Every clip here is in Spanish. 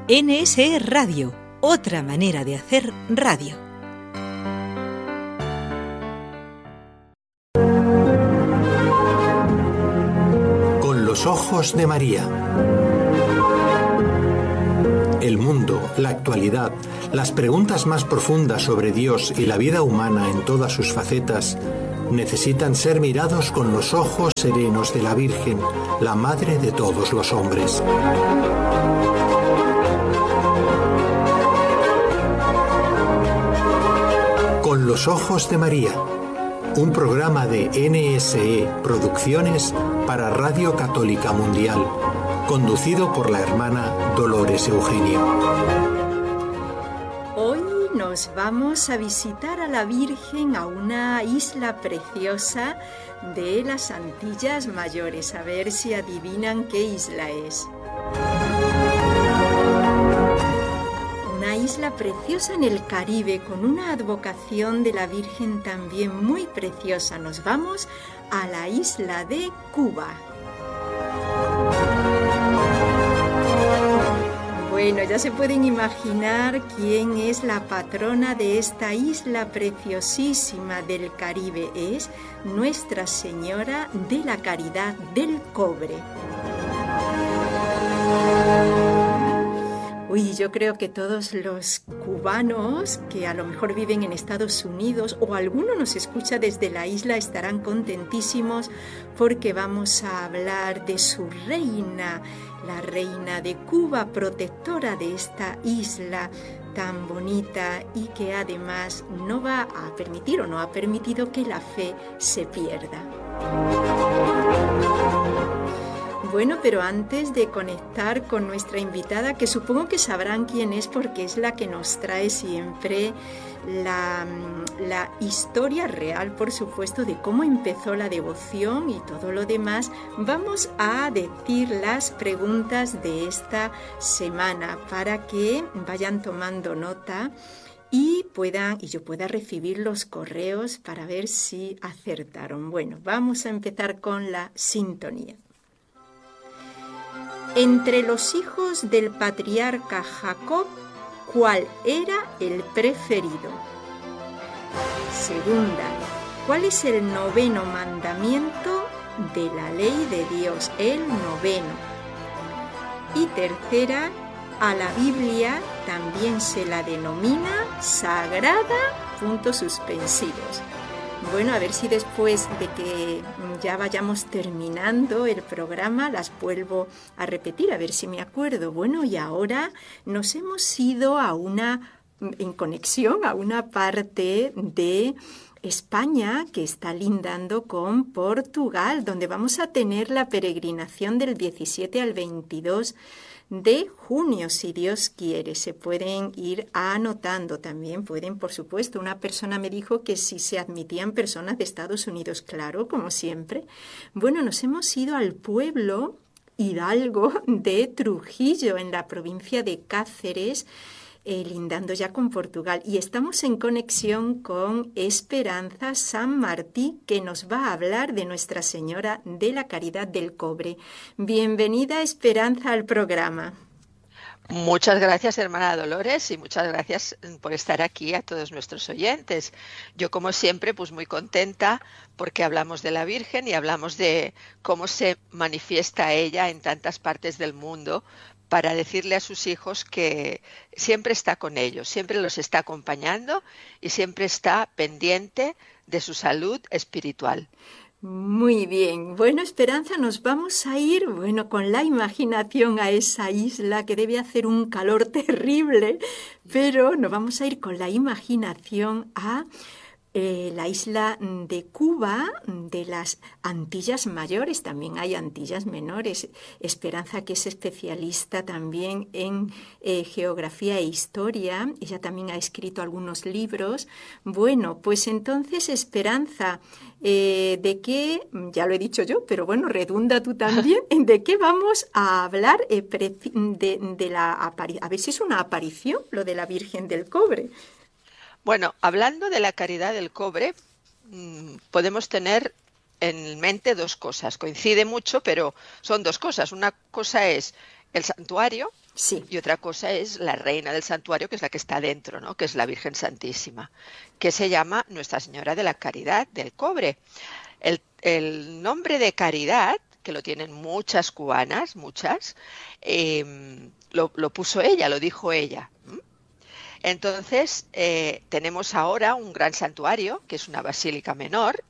NSE Radio, otra manera de hacer radio. Con los ojos de María. El mundo, la actualidad, las preguntas más profundas sobre Dios y la vida humana en todas sus facetas necesitan ser mirados con los ojos serenos de la Virgen, la Madre de todos los hombres. Con los ojos de María, un programa de NSE Producciones para Radio Católica Mundial, conducido por la hermana Dolores Eugenia. Hoy nos vamos a visitar a la Virgen a una isla preciosa de las Antillas Mayores. A ver si adivinan qué isla es. Una isla preciosa en el Caribe, con una advocación de la Virgen también muy preciosa. Nos vamos a la isla de Cuba. Bueno, ya se pueden imaginar quién es la patrona de esta isla preciosísima del Caribe. Es Nuestra Señora de la Caridad del Cobre. Uy, yo creo que todos los cubanos que a lo mejor viven en Estados Unidos o alguno nos escucha desde la isla estarán contentísimos porque vamos a hablar de su reina, la reina de Cuba, protectora de esta isla tan bonita y que además no va a permitir o no ha permitido que la fe se pierda. Bueno, pero antes de conectar con nuestra invitada, que supongo que sabrán quién es porque es la que nos trae siempre la historia real, por supuesto, de cómo empezó la devoción y todo lo demás, vamos a decir las preguntas de esta semana para que vayan tomando nota y yo pueda recibir los correos para ver si acertaron. Bueno, vamos a empezar con la sintonía. Entre los hijos del patriarca Jacob, ¿cuál era el preferido? Segunda, ¿cuál es el noveno mandamiento de la ley de Dios? El noveno. Y tercera, a la Biblia también se la denomina sagrada, puntos suspensivos. Bueno, a ver si después de que ya vayamos terminando el programa las vuelvo a repetir, a ver si me acuerdo. Bueno, y ahora nos hemos ido en conexión a una parte de España que está lindando con Portugal, donde vamos a tener la peregrinación del 17 al 22 de junio, si Dios quiere. Se pueden ir anotando también, pueden, por supuesto. Una persona me dijo que si se admitían personas de Estados Unidos, claro, como siempre. Bueno, nos hemos ido al pueblo hidalgo de Trujillo, en la provincia de Cáceres, lindando ya con Portugal. Y estamos en conexión con Esperanza San Martí, que nos va a hablar de Nuestra Señora de la Caridad del Cobre. Bienvenida, Esperanza, al programa. Muchas gracias, hermana Dolores, y muchas gracias por estar aquí a todos nuestros oyentes. Yo, como siempre, pues muy contenta porque hablamos de la Virgen y hablamos de cómo se manifiesta ella en tantas partes del mundo, para decirle a sus hijos que siempre está con ellos, siempre los está acompañando y siempre está pendiente de su salud espiritual. Muy bien. Bueno, Esperanza, nos vamos a ir, con la imaginación a esa isla que debe hacer un calor terrible, pero nos vamos a ir con la imaginación a la isla de Cuba, de las Antillas Mayores. También hay Antillas Menores. Esperanza, que es especialista también en geografía e historia, ella también ha escrito algunos libros. Bueno, pues entonces, Esperanza, ¿de qué? Ya lo he dicho yo, pero bueno, redunda tú también. ¿De qué vamos a hablar? A ver si es una aparición, lo de la Virgen del Cobre. Bueno, hablando de la caridad del cobre, podemos tener en mente dos cosas. Coincide mucho, pero son dos cosas. Una cosa es el santuario Sí. Y otra cosa es la reina del santuario, que es la que está dentro, ¿no? Que es la Virgen Santísima, que se llama Nuestra Señora de la Caridad del Cobre. El nombre de Caridad, que lo tienen muchas cubanas, muchas, lo puso ella, lo dijo ella. Entonces, tenemos ahora un gran santuario, que es una basílica menor,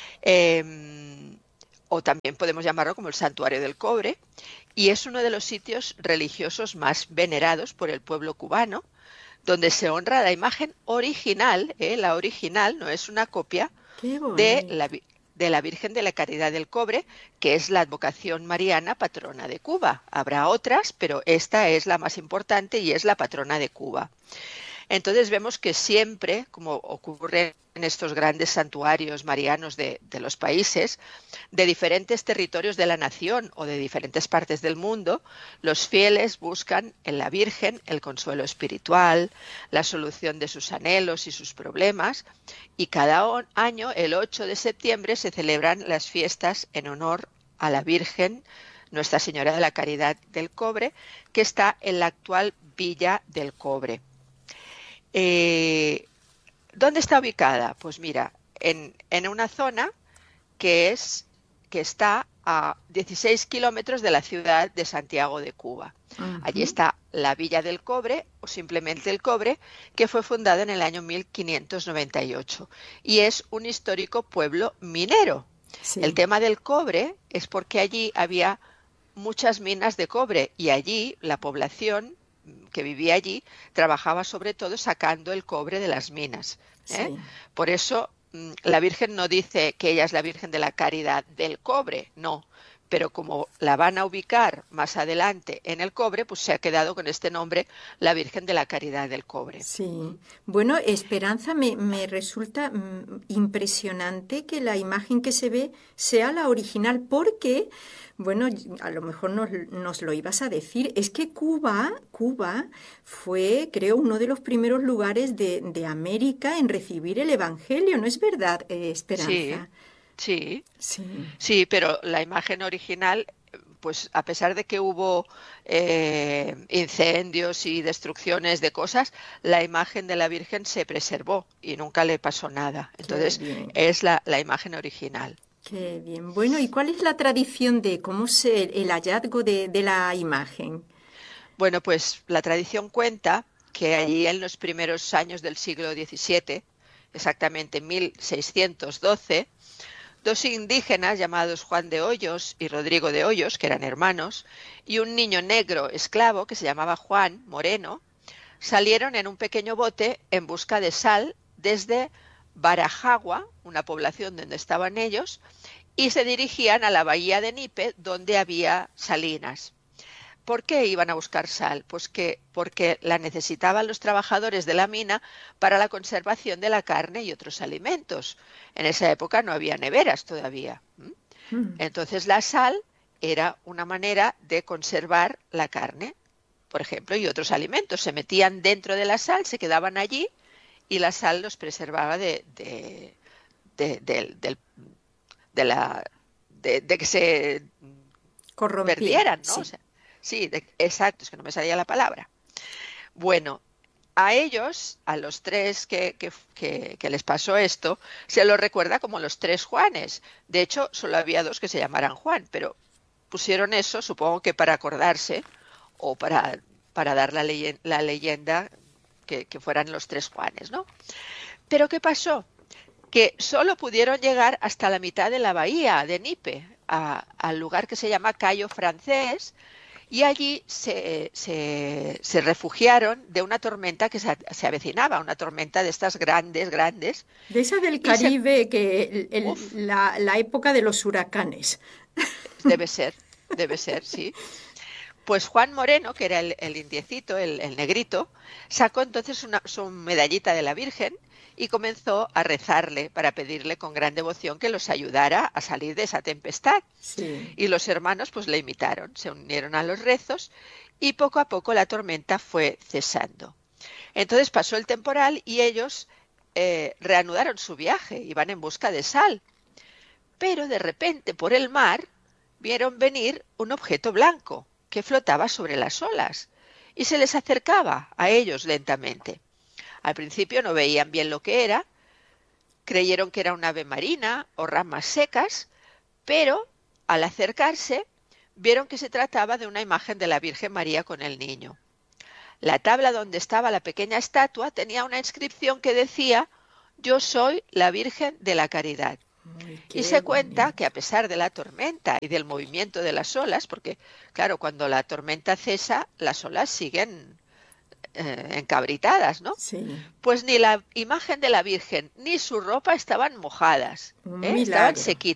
o también podemos llamarlo como el Santuario del Cobre, y es uno de los sitios religiosos más venerados por el pueblo cubano, donde se honra la imagen original, la original, no es una copia, de la Virgen de la Caridad del Cobre, que es la advocación mariana patrona de Cuba. Habrá otras, pero esta es la más importante y es la patrona de Cuba. Entonces vemos que siempre, como ocurre en estos grandes santuarios marianos de los países, de diferentes territorios de la nación o de diferentes partes del mundo, los fieles buscan en la Virgen el consuelo espiritual, la solución de sus anhelos y sus problemas, y cada año, el 8 de septiembre, se celebran las fiestas en honor a la Virgen, Nuestra Señora de la Caridad del Cobre, que está en la actual Villa del Cobre. ¿Dónde está ubicada? Pues mira, en una zona que está a 16 kilómetros de la ciudad de Santiago de Cuba. Allí está la Villa del Cobre, o simplemente el Cobre, que fue fundada en el año 1598 y es un histórico pueblo minero. Sí. El tema del cobre es porque allí había muchas minas de cobre y allí la población que vivía allí trabajaba sobre todo sacando el cobre de las minas. Sí. Por eso la Virgen no dice que ella es la Virgen de la Caridad del Cobre, no. Pero como la van a ubicar más adelante en el Cobre, pues se ha quedado con este nombre, la Virgen de la Caridad del Cobre. Sí. Bueno, Esperanza, me resulta impresionante que la imagen que se ve sea la original, porque, bueno, a lo mejor nos lo ibas a decir, es que Cuba fue, creo, uno de los primeros lugares de América en recibir el Evangelio, ¿no es verdad, Esperanza? Sí, pero la imagen original, pues a pesar de que hubo incendios y destrucciones de cosas, la imagen de la Virgen se preservó y nunca le pasó nada. Entonces es la imagen original. Qué bien. Bueno, ¿y cuál es la tradición de cómo el hallazgo de la imagen? Bueno, pues la tradición cuenta que allí en los primeros años del siglo XVII, exactamente 1612, dos indígenas llamados Juan de Hoyos y Rodrigo de Hoyos, que eran hermanos, y un niño negro esclavo que se llamaba Juan Moreno, salieron en un pequeño bote en busca de sal desde Barajagua, una población donde estaban ellos, y se dirigían a la bahía de Nipe, donde había salinas. ¿Por qué iban a buscar sal? Pues porque la necesitaban los trabajadores de la mina para la conservación de la carne y otros alimentos. En esa época no había neveras todavía. Entonces la sal era una manera de conservar la carne, por ejemplo, y otros alimentos. Se metían dentro de la sal, se quedaban allí y la sal los preservaba de que se perdieran, ¿no? Sí. O sea, sí, exacto, es que no me salía la palabra. Bueno, a ellos, a los tres que les pasó esto, se los recuerda como los tres Juanes. De hecho, solo había dos que se llamaran Juan, pero pusieron eso, supongo que para acordarse o para dar la leyenda que fueran los tres Juanes, ¿no? Pero ¿qué pasó? Que solo pudieron llegar hasta la mitad de la bahía de Nipe, al lugar que se llama Cayo Francés, y allí se refugiaron de una tormenta que se avecinaba, una tormenta de estas grandes. De esa del Caribe, la época de los huracanes. Debe ser, sí. Pues Juan Moreno, que era el indiecito, el negrito, sacó entonces su medallita de la Virgen y comenzó a rezarle para pedirle con gran devoción que los ayudara a salir de esa tempestad. Sí. Y los hermanos pues le imitaron, se unieron a los rezos y poco a poco la tormenta fue cesando. Entonces pasó el temporal y ellos reanudaron su viaje, iban en busca de sal. Pero de repente por el mar vieron venir un objeto blanco que flotaba sobre las olas y se les acercaba a ellos lentamente. Al principio no veían bien lo que era, creyeron que era un ave marina o ramas secas, pero al acercarse vieron que se trataba de una imagen de la Virgen María con el niño. La tabla donde estaba la pequeña estatua tenía una inscripción que decía: «Yo soy la Virgen de la Caridad». Y se cuenta que a pesar de la tormenta y del movimiento de las olas, porque claro, cuando la tormenta cesa, las olas siguen encabritadas, ¿no? Sí. Pues ni la imagen de la Virgen ni su ropa estaban mojadas, Un estaban milagro.